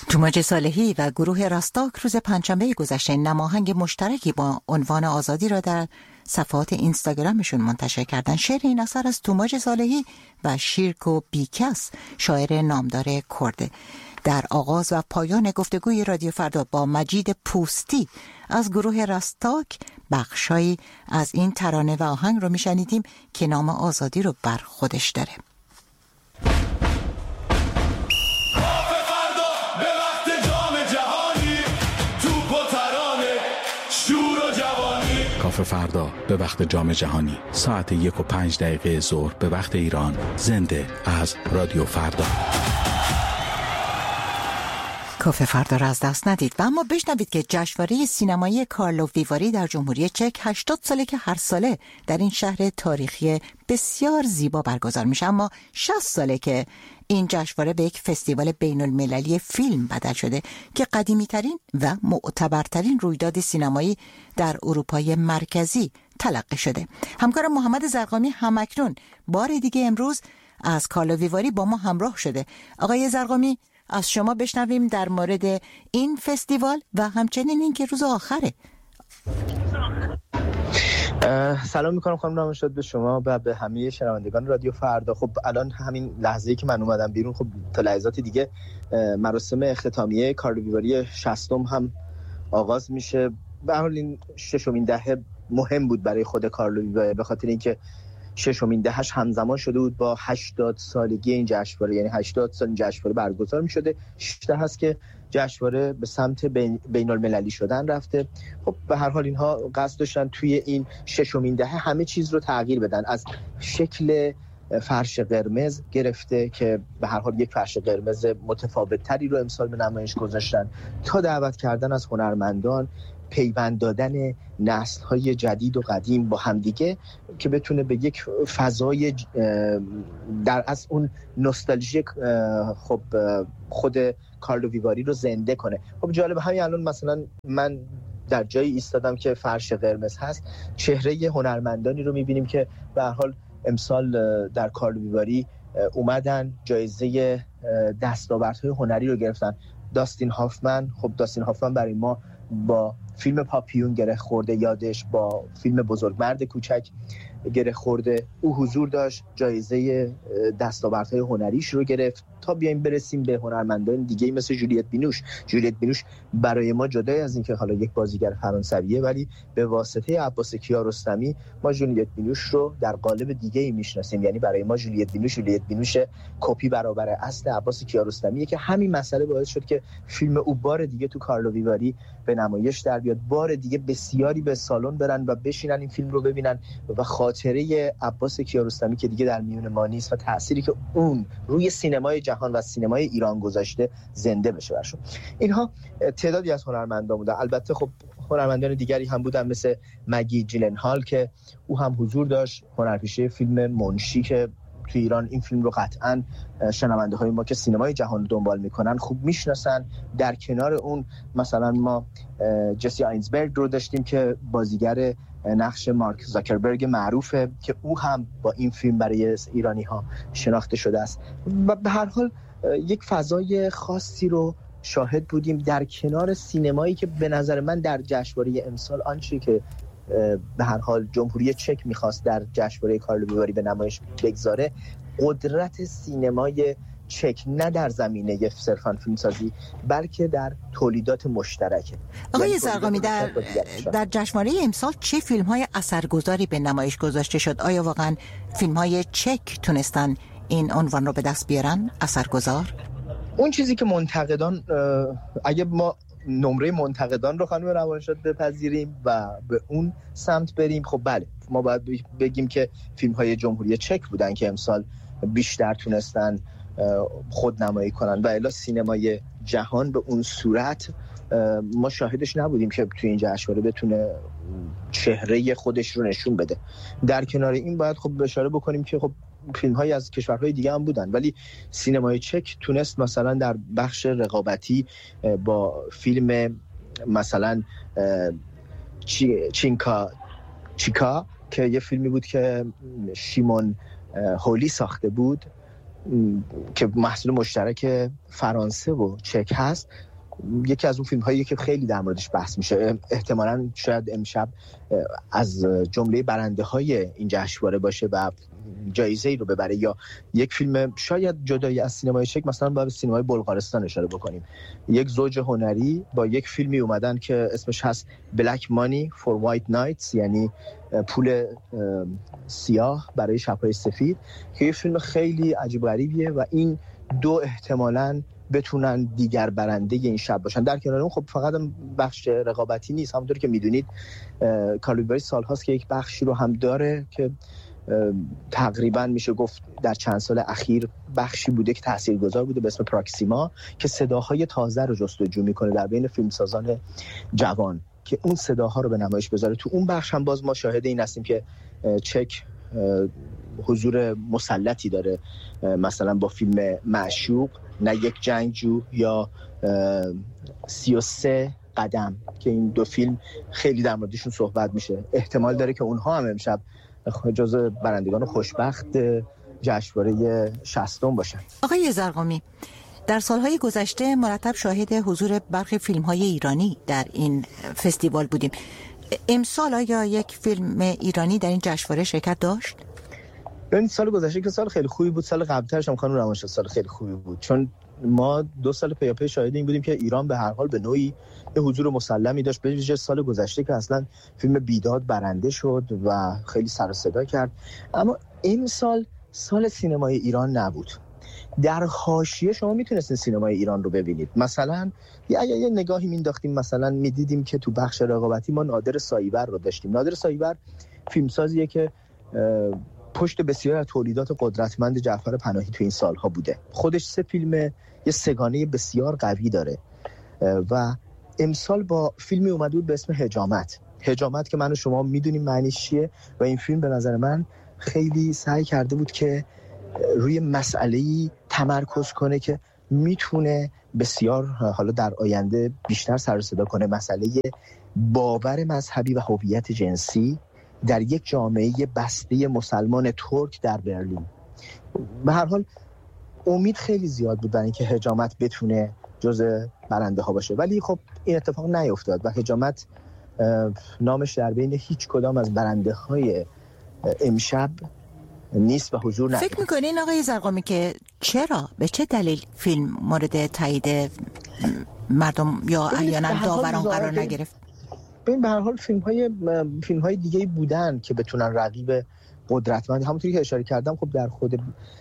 توماج صالحی و گروه راستاک روز پنجشنبه گذشته نماهنگ مشترکی با عنوان آزادی را در صفحات اینستاگرامشون منتشر کردن. شعر این اثر از توماج صالحی و شیرکو بیکس، شاعر نامدار کرد. در آغاز و پایان گفتگوی رادیو فردا با مجید پوستی از گروه راستاک بخشایی از این ترانه و آهنگ رو میشنیدیم که نام آزادی رو بر خودش داره. کافه فردا به وقت جام جهانی ساعت 1:05 ظهر به وقت ایران، زنده از رادیو فردا. کافه فردا را از دست ندید و اما بشنوید که جشنواره سینمایی کارلو ویواری در جمهوری چک 80 ساله که هر ساله در این شهر تاریخی بسیار زیبا برگزار میشه، اما 60 ساله که این جشنواره به یک فستیوال بین المللی فیلم بدل شده که قدیمی ترین و معتبرترین رویداد سینمایی در اروپای مرکزی تلقی شده. همکارم محمد زرقامی همکنون بار دیگه امروز از کارلو ویواری با ما همراه شده. آقای زرقامی، از شما بشنویم در مورد این فستیوال و همچنین این که روز آخره. سلام میکنم خانم رامشاد به شما و به همه شنوندگان رادیو فردا. خب الان همین لحظه‌ای که من اومدم بیرون، خب تا لحظات دیگه مراسم اختتامیه کارلو ویواری 60م هم آغاز میشه. به هر حال این 6مین دهه مهم بود برای خود کارلو ویواری، به خاطر اینکه 6مین دهش همزمان شده بود با 80 سالگی این جشنواره، یعنی 80 سال این جشنواره برگزار می‌شده. 6 هست که جشنواره به سمت بین المللی شدن رفته. خب به هر حال اینها قصد داشتن توی این 6مین دهه همه چیز رو تغییر بدن، از شکل فرش قرمز گرفته که به هر حال یک فرش قرمز متفاوت تری رو امسال به نمایش گذاشتن، تا دعوت کردن از هنرمندان، پیوند دادن نسل‌های جدید و قدیم با همدیگه که بتونه به یک فضای در از اون نوستالژی خب خود کارلو ویواری رو زنده کنه. خب جالب، همین الان مثلا من در جایی ایستادم که فرش قرمز هست، چهره هنرمندانی رو می‌بینیم که به هر حال امسال در کارلو ویواری اومدن جایزه دستاوردهای هنری رو گرفتن. داستین هافمن برای ما با فیلم پاپیون گره خورده یادش، با فیلم بزرگمرد کوچک گره خورده. او حضور داشت، جایزه دستاوردهای هنریش رو گرفت، تا بیایم برسیم به هنرمندان دیگه مثل جولیت بینوش برای ما جدای از اینکه حالا یک بازیگر فرانسویه، ولی به واسطه عباس کیارستمی ما جولیت بینوش رو در قالب دیگه‌ای میشناسیم. یعنی برای ما جولیت بینوش کپی برابر اصل عباس کیارستمیه که همین مسئله باعث شد که فیلم او بار دیگه تو کارلو ویواری به نمایش در بیاد، بار دیگه بسیاری به سالن برن و بشینن این فیلم رو ببینن و خاطره عباس کیارستمی که دیگه در میون ما نیست و تأثیری که اون روی سینمای جهان و سینمای ایران گذاشته زنده بشه برشون. اینها تعدادی از هنرمندان بودن. البته خب هنرمندان دیگری هم بودن مثل مگی جیلنهال که او هم حضور داشت، هنرپیشه فیلم منشی که توی ایران این فیلم رو قطعاً شنونده های ما که سینمای جهان رو دنبال میکنن خوب میشناسن. در کنار اون مثلا ما جسی آینزبرگ رو داشتیم که بازیگر نقش مارک زاکربرگ معروفه که او هم با این فیلم برای ایرانی ها شناخته شده است. و به هر حال یک فضای خاصی رو شاهد بودیم در کنار سینمایی که به نظر من در جشنواره امسال آنچه که به هر حال جمهوری چک میخواست در جشنواره کارلو ویواری به نمایش بگذاره، قدرت سینمای چک نه در زمینه صرفاً فیلمسازی بلکه در تولیدات مشترکه. آقای زرقامی، در جشنواره امسال چه فیلم‌های اثرگذاری به نمایش گذاشته شد؟ آیا واقعاً فیلم‌های چک تونستن این عنوان رو به دست بیارن اثرگذار؟ اون چیزی که منتقدان، اگه ما نمره منتقدان رو خانم روانشاد بپذیریم و به اون سمت بریم، خب بله ما باید بگیم که فیلم‌های جمهوری چک بودن که امسال بیشتر تونستن خودنمایی کنن و الا سینمای جهان به اون صورت ما شاهدش نبودیم که توی این جشنواره بتونه چهره خودش رو نشون بده. در کنار این باید خب اشاره بکنیم که خب فیلم‌هایی از کشورهای دیگه هم بودن، ولی سینمای چک تونست مثلا در بخش رقابتی با فیلم مثلا چیکا که یه فیلمی بود که شیمون هولی ساخته بود که محصول مشترک فرانسه و چک هست، یکی از اون فیلم هایی که خیلی در موردش بحث میشه. احتمالاً شاید امشب از جمله برنده های این جشنواره باشه و جایزه ای رو ببره، یا یک فیلم شاید جدای از سینمای چک مثلا با سینمای بلغارستان اشاره بکنیم. یک زوج هنری با یک فیلمی اومدن که اسمش هست Black Money for White Nights، یعنی پول سیاه برای شب‌های سفید، که یه فیلم خیلی عجیب غریبیه و این دو احتمالاً بتونن دیگر برنده این شب باشن. در کنار اون خب فقط بخش رقابتی نیست، همونطور که میدونید کارلو ویواری سالهاست که یک بخشی رو هم داره که تقریبا میشه گفت در چند سال اخیر بخشی بوده که تاثیرگذار بوده به اسم پراکسیما، که صداهای تازه رو جستجو میکنه در بین فیلمسازان جوان که اون صداها رو به نمایش بذاره. تو اون بخش هم باز ما شاهد این هستیم که چک حضور مسلطی داره، مثلا با فیلم معشوق، نه یک جنگجو یا 33 قدم که این دو فیلم خیلی در موردشون صحبت میشه. احتمال داره که اونها هم امشب جزو برندگان خوشبخت جشنواره 60 باشن. آقای زرقامی، در سالهای گذشته مرتب شاهد حضور برخی فیلم‌های ایرانی در این فستیوال بودیم. امسال آیا یک فیلم ایرانی در این جشنواره شرکت داشت؟ این سال گذشته که سال خیلی خوبی بود، سال قبل‌ترش هم خانم روانشناس سال خیلی خوبی بود، چون ما 2 سال پیاپی شاهد این بودیم که ایران به هر حال به نوعی یه حضور مسلمی داشت. به ویژه سال گذشته که اصلا فیلم بیداد برنده شد و خیلی سر و صدا کرد. اما این سال سینمای ایران نبود. در حاشیه شما میتونستین سینمای ایران رو ببینید. مثلا یه نگاهی مینداختیم، مثلا میدیدیم که تو بخش رقابتی ما نادر سایور رو داشتیم. نادر سایور فیلمسازیه که پشت بسیار از تولیدات قدرتمند جعفر پناهی تو این سالها بوده. خودش 3 فیلم، یه سگانه بسیار قوی داره و امسال با فیلمی اومده بود به اسم هجامت که من و شما میدونیم معنیش چیه و این فیلم به نظر من خیلی سعی کرده بود که روی مسئله‌ای تمرکز کنه که میتونه بسیار حالا در آینده بیشتر سر و صدا کنه، مسئله باور مذهبی و هویت جنسی در یک جامعه بسته مسلمان ترک در برلین. به هر حال امید خیلی زیاد بود برای اینکه هجامت بتونه جزء برنده ها باشه، ولی خب این اتفاق نیفتاد و هجامت نامش در بین هیچ کدام از برنده های امشب نیست و حضور نداره. فکر میکنین آقای زرقامی که چرا، به چه دلیل فیلم مورد تایید مردم یا احیانا داوران قرار نگرفت؟ ببین به هر حال فیلم های دیگه بودن که بتونن رقیب قدرتمند، همونطوری که اشاره کردم خب در خود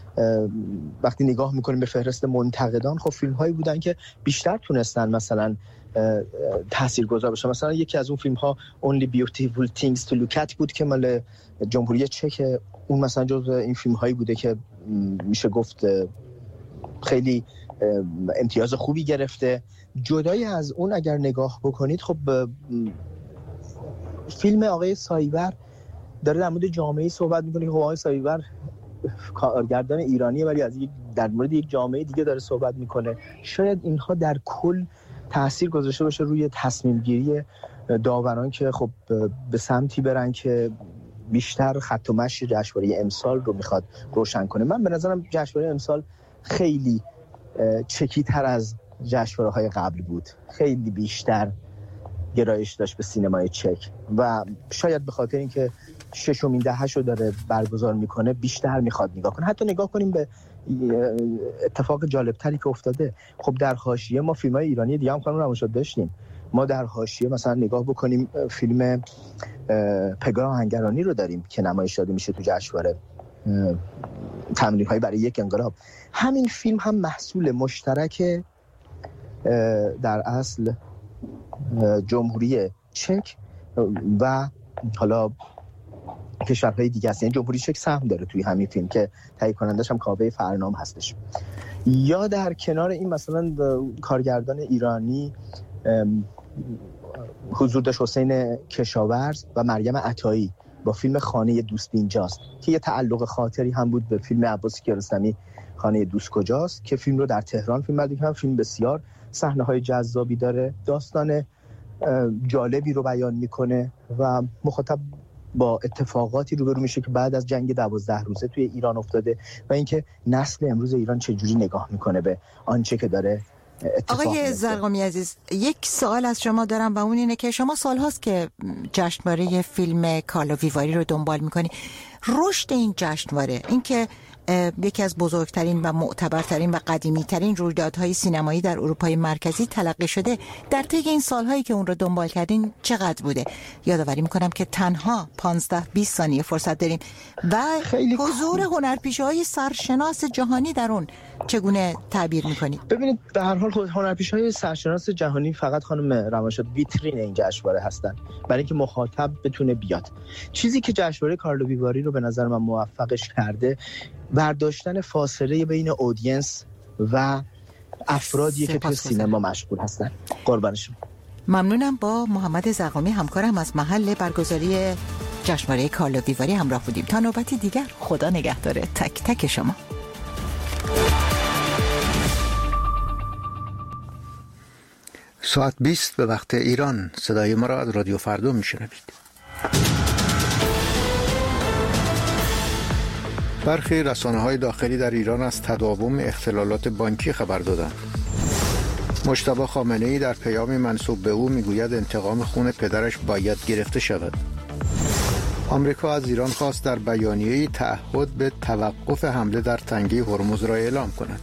وقتی نگاه میکنیم به فهرست منتقدان، خب فیلم هایی بودن که بیشتر تونستن مثلا تاثیرگذار باشن. مثلا یکی از اون فیلم ها Only Beautiful Things to Look At بود که مال جمهوری چک، اون مثلا جزو این فیلم هایی بوده که میشه گفت خیلی امتیاز خوبی گرفته. جدای از اون اگر نگاه بکنید خب فیلم آقای سایور داره در مورد جامعه‌ای صحبت میکنه که آقای سایور کارگردان ایرانیه ولی از در مورد یک جامعه دیگه داره صحبت میکنه. شاید اینها در کل تأثیر گذاشته باشه روی تصمیم گیری داوران که خب به سمتی برن که بیشتر خط و مشی جشنواره امسال رو میخواد روشن کنه. من به نظرم جشنواره امسال خیلی چکی‌تر از جشنواره‌های قبل بود، خیلی بیشتر گرایش داشت به سینمای چک و شاید به خاطر اینکه 6مین دهه‌شو رو داره برگزار میکنه بیشتر میخواد نگاه کنه. حتی نگاه کنیم به اتفاق جالبتری که افتاده. خب در حاشیه ما فیلم‌های ایرانی دیگه هم خانم روانشناس داشتیم. ما در حاشیه مثلا نگاه بکنیم فیلم پگاه آهنگرانی رو داریم که نمایش داده میشه تو جشنواره تمرین‌های برای یک انقلاب. همین فیلم هم محصول مشترک در اصل جمهوری چک و حالا کشورهای دیگه است. یعنی جمهوری چک سهم داره توی همین فیلم که تهیه کنندش هم کاوه فرنام هستش. یا در کنار این مثلا کارگردان ایرانی حضور داشت حسین کشاورز و مریم عطایی با فیلم خانه دوست اینجاست که یه تعلق خاطری هم بود به فیلم عباس کیارستمی خانه دوست کجاست که فیلم رو در تهران فیلم برداری کردن. فیلم بسیار صحنه‌های جذابی داره، داستان جالبی رو بیان میکنه و مخاطب با اتفاقاتی روبرو میشه که بعد از جنگ 12 روزه توی ایران افتاده و اینکه نسل امروز ایران چجوری نگاه میکنه به آنچه که داره اتفاق میفته. آقای زرقامی عزیز، یک سوال از شما دارم و اون اینه که شما سال هاست که جشنواره فیلم کارلو ویواری رو دنبال میکنی. رشد این جشنواره، این که یکی از بزرگترین و معتبرترین و قدیمیترین رویدادهای سینمایی در اروپای مرکزی تلقی شده، در طی این سالهایی که اون رو دنبال کردین چقدر بوده؟ یادآوری میکنم که تنها 15-20 ثانیه فرصت داریم و حضور هنرپیشه‌های سرشناس جهانی در اون چگونه تعبیر میکنید؟ ببینید به هر حال هنرپیشه‌های سرشناس جهانی فقط خانم روانشاد ویترین این جشنواره هستن برای اینکه مخاطب بتونه بیاد. چیزی که جشنواره کارلو ویواری رو به نظر من موفقش کرده برداشتن فاصله بین اودینس و افرادی که توی سینما مشغول هستن. قربانشون. ممنونم. با محمد زرقامی همکارم از محل برگزاری جشنواره کارلو ویواری همراه بودیم. تا نوبتی دیگر، خدا نگهداره تک تک شما. ساعت 20 به وقت ایران. صدای ما را از رادیو فردا میشنوید. برخی رسانه‌های داخلی در ایران از تداوم اختلالات بانکی خبر دادند. مجتبی خامنه‌ای در پیامی منسوب به او میگوید انتقام خون پدرش باید گرفته شود. آمریکا از ایران خواست در بیانیه‌ای تعهد به توقف حمله در تنگه هرمز را اعلام کند.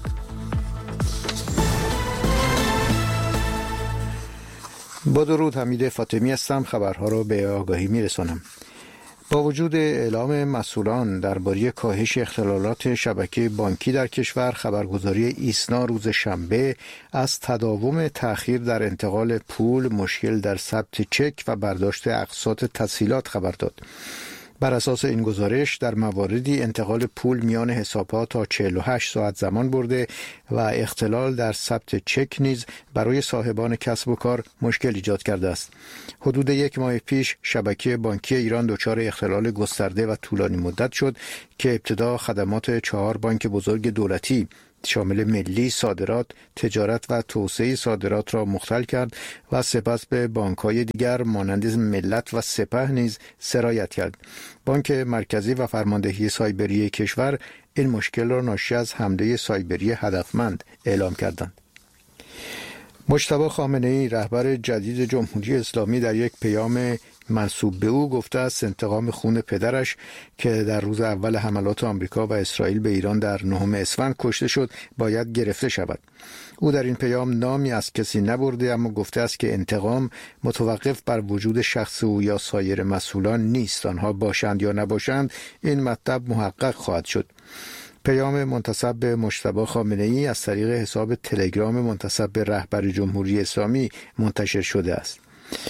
با درود، حمید فاطمی هستم. خبرها را به آگاهی میرسانم. با وجود اعلام مسئولان درباره کاهش اختلالات شبکه بانکی در کشور، خبرگزاری ایسنا روز شنبه از تداوم تأخیر در انتقال پول، مشکل در ثبت چک و برداشت اقساط تسهیلات خبر داد. بر اساس این گزارش در مواردی انتقال پول میان حساب‌ها تا 48 ساعت زمان برده و اختلال در ثبت چک نیز برای صاحبان کسب و کار مشکل ایجاد کرده است. حدود 1 ماه پیش شبکه بانکی ایران دچار اختلال گسترده و طولانی مدت شد که ابتدا خدمات 4 بانک بزرگ دولتی شامل ملی، صادرات، تجارت و توسعه صادرات را مختل کرد و سپس به بانک‌های دیگر مانند ملت و سپه نیز سرایت کرد. بانک مرکزی و فرماندهی سایبری کشور این مشکل را ناشی از حمله سایبری هدفمند اعلام کردند. مجتبی خامنه‌ای رهبر جدید جمهوری اسلامی در یک پیام منسوب به او گفته است انتقام خون پدرش که در روز اول حملات آمریکا و اسرائیل به ایران در 9 اسفند کشته شد باید گرفته شود. او در این پیام نامی از کسی نبرده، اما گفته است که انتقام متوقف بر وجود شخص او یا سایر مسئولان نیست. آنها باشند یا نباشند این مطلب محقق خواهد شد. پیام منتسب به مجتبی خامنه‌ای از طریق حساب تلگرام منتسب به رهبر جمهوری اسلامی منتشر شده است.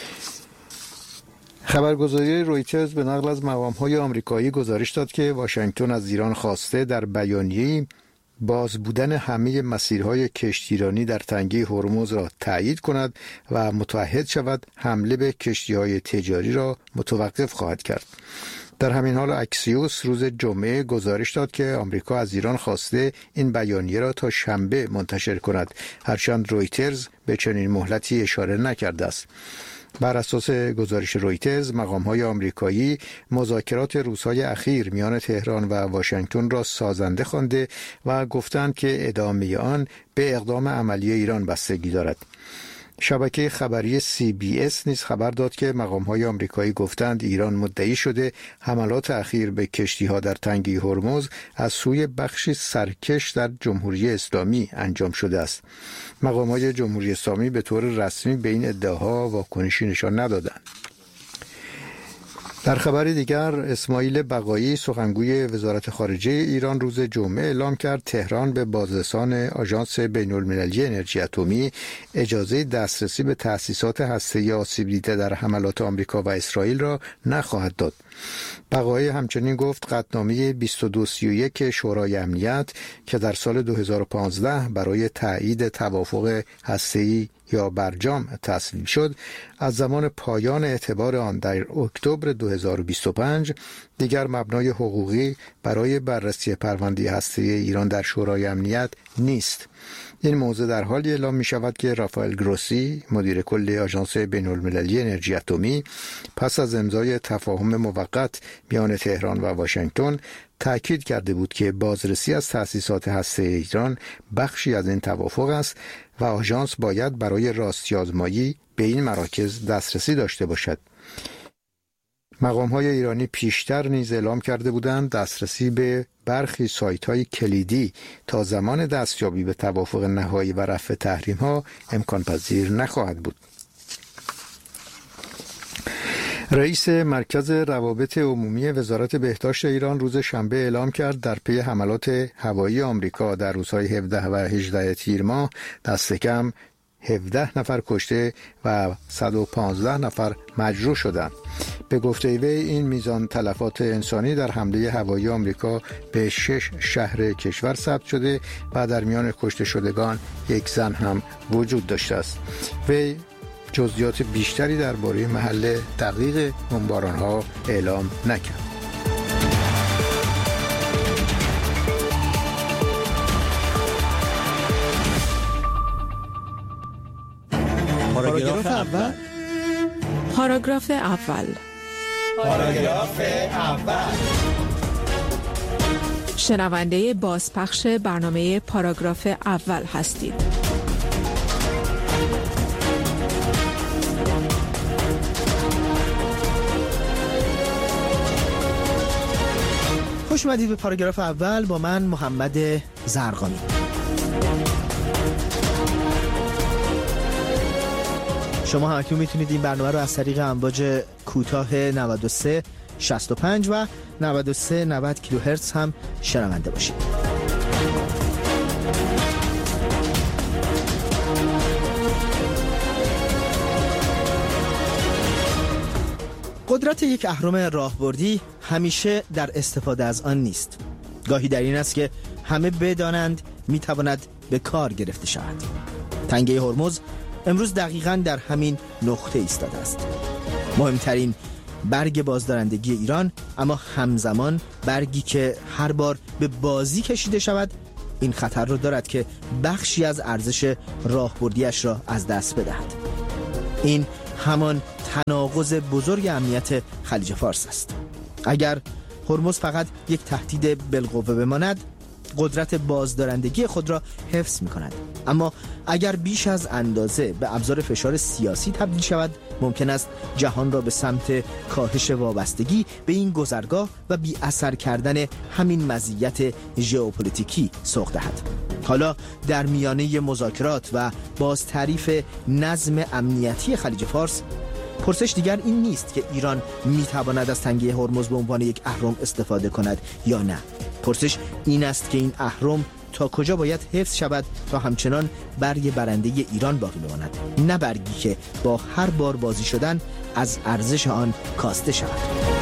خبرگزاری رویترز به نقل از مقام‌های آمریکایی گزارش داد که واشنگتن از ایران خواسته در بیانیه‌ای باز بودن همه مسیرهای کشتیرانی در تنگه هرمز را تایید کند و متعهد شود حمله به کشتی‌های تجاری را متوقف خواهد کرد. در همین حال اکسیوس روز جمعه گزارش داد که آمریکا از ایران خواسته این بیانیه را تا شنبه منتشر کند، هرچند رویترز به چنین مهلتی اشاره نکرده است. بر اساس گزارش رویترز مقام‌های آمریکایی مذاکرات روزهای اخیر میان تهران و واشنگتن را سازنده خوانده و گفتند که ادامه آن به اقدام عملی ایران بستگی دارد. شبکه خبری CBS نیز خبر داد که مقام‌های آمریکایی گفتند ایران مدعی شده حملات اخیر به کشتی‌ها در تنگه هرمز از سوی بخشی سرکش در جمهوری اسلامی انجام شده است. مقام‌های جمهوری اسلامی به طور رسمی به این ادعاها واکنشی نشان ندادند. در خبر دیگر، اسماعیل بقایی سخنگوی وزارت خارجه ایران روز جمعه اعلام کرد تهران به بازرسان آژانس بین‌المللی انرژی اتمی اجازه دسترسی به تأسیسات هسته‌ای آسیب دیده در حملات آمریکا و اسرائیل را نخواهد داد. بقایی همچنین گفت قطعنامه 2231 شورای امنیت که در سال 2015 برای تایید توافق هسته‌ای یا برجام تصویب شد، از زمان پایان اعتبار آن در اکتبر 2025 دیگر مبنای حقوقی برای بررسی پرونده هسته‌ای ایران در شورای امنیت نیست. این موضوع در حالی اعلام می شود که رافائل گروسی مدیر کل آژانس بین‌المللی انرژی اتمی پس از امضای تفاهم موقت میان تهران و واشنگتن تأکید کرده بود که بازرسی از تأسیسات هسته‌ای ایران بخشی از این توافق است و آژانس باید برای راستی‌آزمایی به این مراکز دسترسی داشته باشد. مقام‌های ایرانی پیشتر نیز اعلام کرده بودند دسترسی به برخی سایت‌های کلیدی تا زمان دستیابی به توافق نهایی و رفع تحریم‌ها امکان پذیر نخواهد بود. رئیس مرکز روابط عمومی وزارت بهداشت ایران روز شنبه اعلام کرد در پی حملات هوایی آمریکا در روزهای 17 و 18 تیر ماه دست کم 17 نفر کشته و 115 نفر مجروح شدند. به گفته وی این میزان تلفات انسانی در حمله هوایی آمریکا به 6 شهر کشور ثبت شده و در میان کشته شدگان یک زن هم وجود داشته است. وی جزئیات بیشتری درباره محل دقیق بمباران‌ها اعلام نکرد. پاراگراف اول. پاراگراف اول. پاراگراف اول. شنونده بازپخش برنامه پاراگراف اول هستید. خوش اومدید به پاراگراف اول با من محمد زرقامی. شما هم اکنون میتونید این برنامه رو از طریق امواج کوتاه 93 65 و 93 90 کیلوهرتز هم شنونده باشید. قدرت یک اهرم راهبردی همیشه در استفاده از آن نیست. گاهی در این است که همه بدانند میتواند به کار گرفته شود. تنگه هرمز امروز دقیقاً در همین نقطه ایستاده است. مهمترین برگ بازدارندگی ایران، اما همزمان برگی که هر بار به بازی کشیده شود این خطر رو دارد که بخشی از ارزش راهبردیش را از دست بدهد. این همان تناقض بزرگ امنیت خلیج فارس است. اگر هرمز فقط یک تهدید بالقوه بماند قدرت بازدارندگی خود را حفظ می کند، اما اگر بیش از اندازه به ابزار فشار سیاسی تبدیل شود ممکن است جهان را به سمت کاهش وابستگی به این گذرگاه و بی اثر کردن همین مزیت ژئوپلیتیکی سوق دهد. حالا در میانه مذاکرات و باز تعریف نظم امنیتی خلیج فارس پرسش دیگر این نیست که ایران میتواند از تنگه هرمز به عنوان یک اهرم استفاده کند یا نه. پرسش این است که این اهرم تا کجا باید حفظ شود تا همچنان برگ برنده ایران باقی بماند، نه برگی که با هر بار بازی شدن از ارزش آن کاسته شود.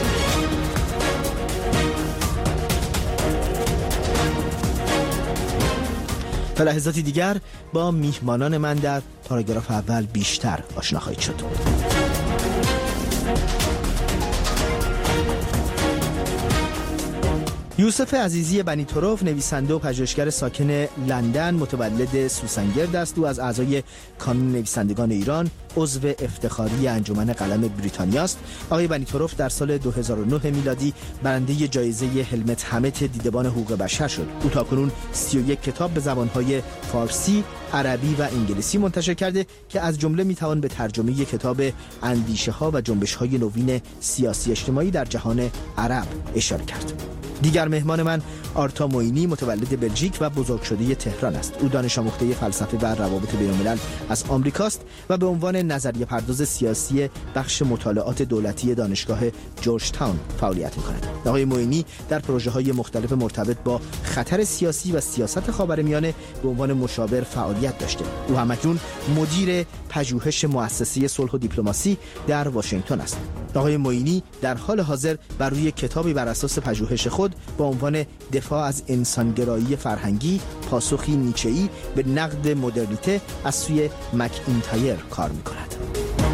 تا لحظاتی دیگر با میهمانان من در پاراگراف اول بیشتر آشنا خواهید شد. یوسف عزیزی بنی طرف نویسنده و پژوهشگر ساکن لندن متولد سوسنگرد است. او از اعضای کانون نویسندگان ایران عضو افتخاری انجمن قلم بریتانیا است. آقای بنی طرف در سال 2009 میلادی برنده جایزه هلمت همت دیدبان حقوق بشر شد. او تاکنون 31 کتاب به زبانهای فارسی، عربی و انگلیسی منتشر کرده که از جمله میتوان به ترجمه کتاب اندیشه ها و جنبش های نوین سیاسی اجتماعی در جهان عرب اشاره کرد. دیگر مهمان من آرتا موینی متولد بلژیک و بزرگ شده تهران است. او دانش آموخته فلسفه و روابط بین‌الملل از آمریکاست و به عنوان نظریه پرداز سیاسی بخش مطالعات دولتی دانشگاه جورج تاون فعالیت می‌کند. آقای موینی در پروژه‌های مختلف مرتبط با خطر سیاسی و سیاست خاورمیانه به عنوان مشاور فعالیت داشته. او همکنون مدیر پژوهش مؤسسه صلح و دیپلماسی در واشنگتن است. آقای موینی در حال حاضر بر روی کتابی بر اساس پژوهش خود با عنوان دفاع از انسانگرایی فرهنگی، پاسخی نیچه‌ای به نقد مدرنیته از سوی مک اینتایر کار می‌کند.